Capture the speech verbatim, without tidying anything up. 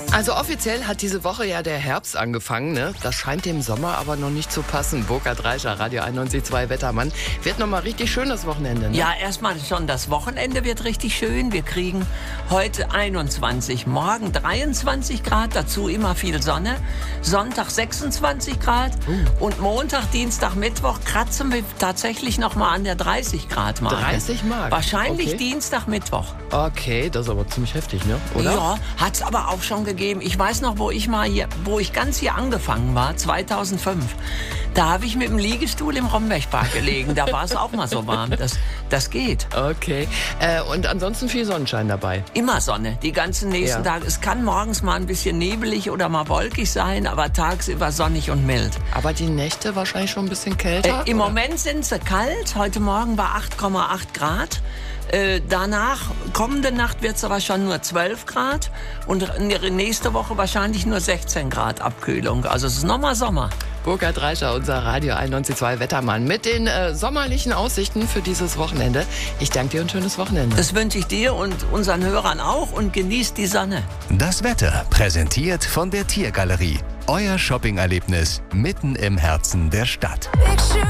Also offiziell hat diese Woche ja der Herbst angefangen, ne? Das scheint dem Sommer aber noch nicht zu passen. Burkhard Reischer, Radio einundneunzig Komma zwei Wettermann. Wird nochmal richtig schön das Wochenende, ne? Ja, erstmal schon das Wochenende wird richtig schön. Wir kriegen heute einundzwanzig, morgen dreiundzwanzig Grad, dazu immer viel Sonne. Sonntag sechsundzwanzig Grad uh. und Montag, Dienstag, Mittwoch kratzen wir tatsächlich nochmal an der dreißig Grad Marke. dreißig Mark? Wahrscheinlich okay. Dienstag, Mittwoch. Okay, das ist aber ziemlich heftig, ne? Oder? Ja, hat's aber auch schon gegeben. Ich weiß noch, wo ich mal hier, wo ich ganz hier angefangen war, zweitausendfünf. Da habe ich mit dem Liegestuhl im Rombergpark gelegen. Da war es auch mal so warm. Das, das geht. Okay. Äh, und ansonsten viel Sonnenschein dabei? Immer Sonne, die ganzen nächsten ja. Tage. Es kann morgens mal ein bisschen nebelig oder mal wolkig sein, aber tagsüber sonnig und mild. Aber die Nächte wahrscheinlich schon ein bisschen kälter? Äh, Im oder? Moment sind sie kalt. Heute Morgen war acht Komma acht Grad. Äh, danach, kommende Nacht wird es aber schon nur zwölf Grad und nächste Woche wahrscheinlich nur sechzehn Grad Abkühlung. Also es ist nochmal Sommer. Burkhard Reischer, unser Radio einundneunzig Komma zwei Wettermann mit den äh, sommerlichen Aussichten für dieses Wochenende. Ich danke dir und schönes Wochenende. Das wünsche ich dir und unseren Hörern auch und genießt die Sonne. Das Wetter präsentiert von der Tiergalerie. Euer Shoppingerlebnis mitten im Herzen der Stadt.